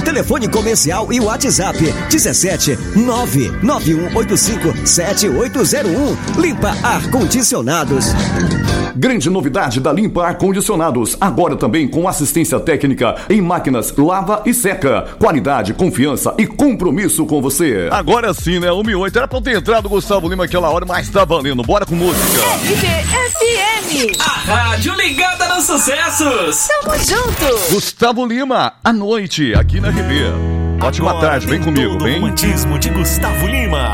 Telefone comercial e WhatsApp 17 99185 7801. Limpa Ar-Condicionados. Grande novidade da Limpa Ar-Condicionados, agora também com assistência técnica em máquinas lava e seca. Qualidade, confiança e compromisso com você. Agora sim, né? 1h08. Era pra eu ter entrado o Gustavo Lima aquela hora, mas tá valendo. Bora com música. RBFM. A rádio ligada nos sucessos. Tamo junto. Gustavo Lima, à noite, aqui na RB. Ótima tarde, vem comigo, todo vem. O romantismo de Gustavo Lima.